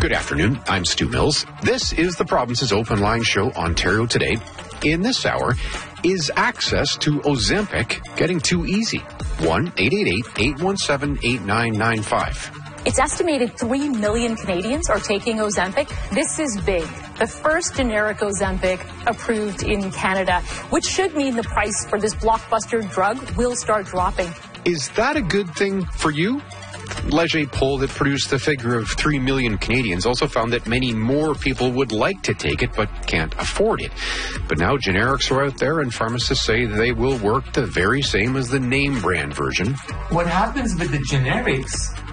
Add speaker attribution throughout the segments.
Speaker 1: Good afternoon. I'm Stu Mills. This is the Province's Open Line Show, Ontario Today. In this hour, is access to Ozempic getting too easy? 1-888-817-8995.
Speaker 2: It's estimated 3 million Canadians are taking Ozempic. This is big. The first generic Ozempic approved in Canada, which should mean the price for this blockbuster drug will start dropping.
Speaker 1: Is that a good thing for you? Leger poll that produced the figure of 3 million Canadians also found that many more people would like to take it but can't afford it. But now generics are out there and pharmacists say they will work the very same as the name brand version.
Speaker 3: What happens with the generics,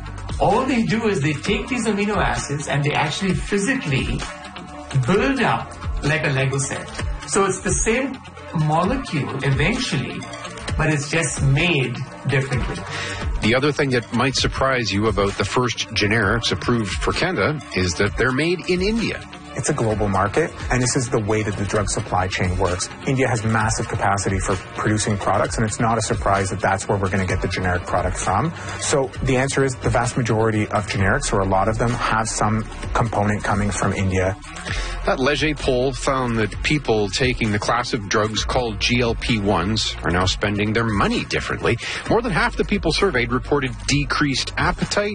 Speaker 3: all they do is they take these amino acids and they actually physically build up like a Lego set. So it's the same molecule eventually, but it's just made differently.
Speaker 1: The other thing that might surprise you about the first generics approved for Canada is that they're made in India.
Speaker 4: It's a global market, and this is the way that the drug supply chain works. India has massive capacity for producing products, and it's not a surprise that that's where we're going to get the generic product from. So the answer is the vast majority of generics, or a lot of them, have some component coming from India.
Speaker 1: That Leger poll found that people taking the class of drugs called GLP-1s are now spending their money differently. More than half the people surveyed reported decreased appetite.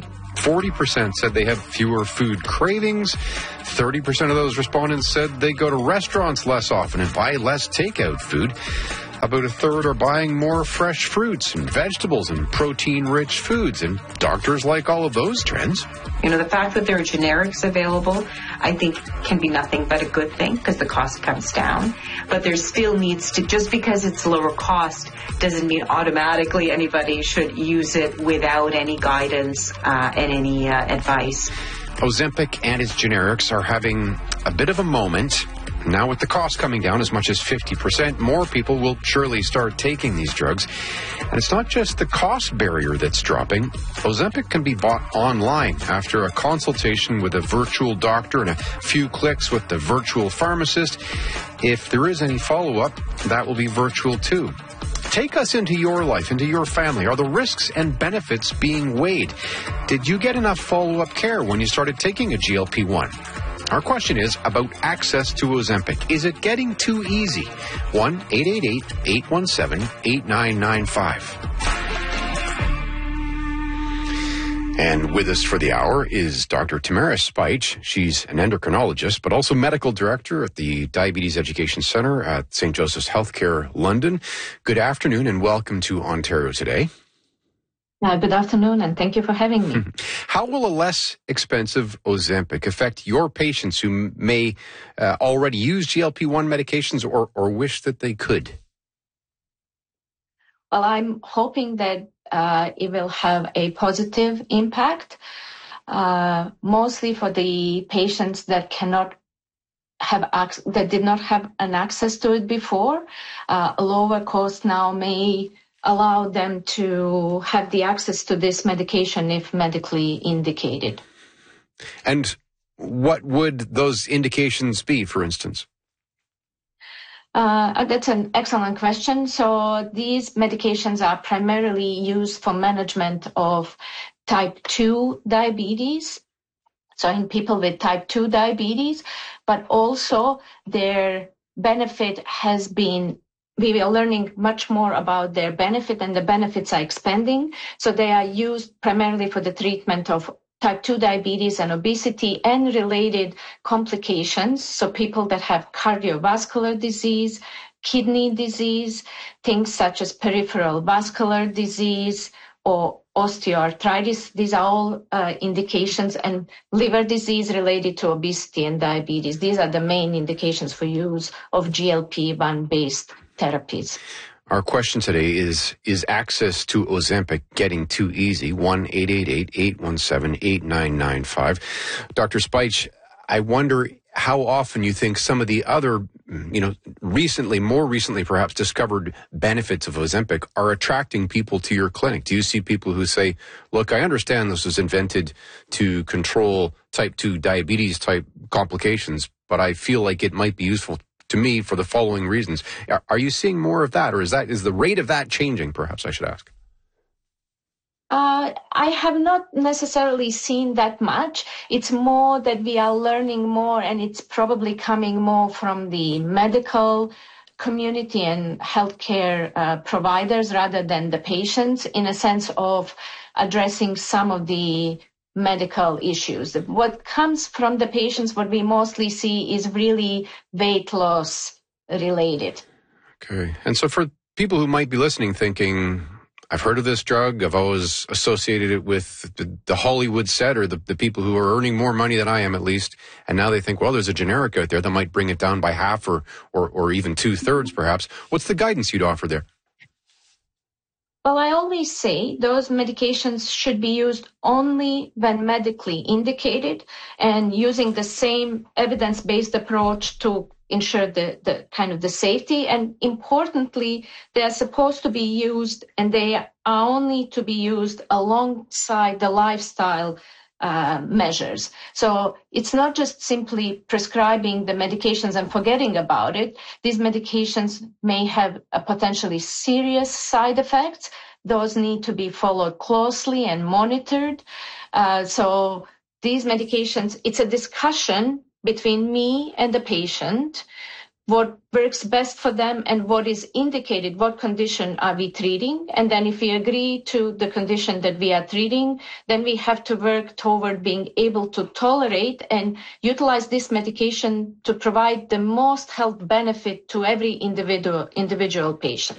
Speaker 1: 40% said they have fewer food cravings. 30% of those respondents said they go to restaurants less often and buy less takeout food. About a third are buying more fresh fruits and vegetables and protein-rich foods, and doctors like all of those trends.
Speaker 5: You know, the fact that there are generics available, I think, can be nothing but a good thing because the cost comes down. But there still needs to, just because it's lower cost, doesn't mean automatically anybody should use it without any guidance and any advice.
Speaker 1: Ozempic and its generics are having a bit of a moment. Now with the cost coming down as much as 50%, more people will surely start taking these drugs. And it's not just the cost barrier that's dropping. Ozempic can be bought online after a consultation with a virtual doctor and a few clicks with the virtual pharmacist. If there is any follow-up, that will be virtual too. Take us into your life, into your family. Are the risks and benefits being weighed? Did you get enough follow-up care when you started taking a GLP-1? Our question is about access to Ozempic. Is it getting too easy? 1-888-817-8995. And with us for the hour is Dr. Tamara Spych. She's an endocrinologist, but also medical director at the Diabetes Education Centre at St. Joseph's Healthcare, London. Good afternoon and welcome to Ontario Today.
Speaker 6: Good afternoon, and thank you for having me.
Speaker 1: How will a less expensive Ozempic affect your patients who may already use GLP-1 medications or wish that they could?
Speaker 6: Well, I'm hoping that it will have a positive impact, mostly for the patients that that did not have an access to it before. A lower cost now may allow them to have the access to this medication if medically indicated.
Speaker 1: And what would those indications be, for instance?
Speaker 6: That's an excellent question. So these medications are primarily used for management of type 2 diabetes, so in people with type 2 diabetes, but also their benefit has been, we are learning much more about their benefit, and the benefits are expanding. So they are used primarily for the treatment of type 2 diabetes and obesity and related complications. So people that have cardiovascular disease, kidney disease, things such as peripheral vascular disease or osteoarthritis. These are all indications, and liver disease related to obesity and diabetes. These are the main indications for use of GLP-1 based therapies.
Speaker 1: Our question today is access to Ozempic getting too easy? 1-888-817-8995. Dr. Spych, I wonder how often you think some of the other, more recently perhaps discovered benefits of Ozempic are attracting people to your clinic. Do you see people who say, look, I understand this was invented to control type 2 diabetes type complications, but I feel like it might be useful to me for the following reasons. Are you seeing more of that, or is the rate of that changing, perhaps I should ask?
Speaker 6: I have not necessarily seen that much. It's more that we are learning more, and it's probably coming more from the medical community and healthcare providers rather than the patients, in a sense of addressing some of the medical issues. What comes from the patients, what we mostly see, is really weight loss related.
Speaker 1: Okay. And so for people who might be listening thinking, I've heard of this drug, I've always associated it with the Hollywood set, or the people who are earning more money than I am, at least, and now they think, well, there's a generic out there that might bring it down by half or even 2/3 perhaps. What's the guidance you'd offer there?
Speaker 6: Well, I always say those medications should be used only when medically indicated, and using the same evidence-based approach to ensure the kind of the safety. And importantly, they are supposed to be used, and they are only to be used alongside the lifestyle measures. So it's not just simply prescribing the medications and forgetting about it. These medications may have a potentially serious side effects. Those need to be followed closely and monitored. So these medications, it's a discussion between me and the patient, what works best for them and what is indicated, what condition are we treating. And then if we agree to the condition that we are treating, then we have to work toward being able to tolerate and utilize this medication to provide the most health benefit to every individual patient.